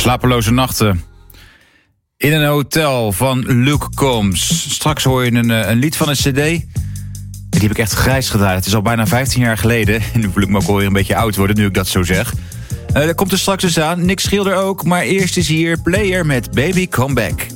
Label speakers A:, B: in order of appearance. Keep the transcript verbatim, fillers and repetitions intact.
A: Slapeloze nachten in een hotel van Luke Combs. Straks hoor je een, een lied van een cd. Die heb ik echt grijs gedaan. Het is al bijna vijftien jaar geleden. En nu voel ik me ook alweer een beetje oud worden, nu ik dat zo zeg. Uh, dat komt er straks dus aan. Nick Schilder ook. Maar eerst is hier Player met Baby Come Back.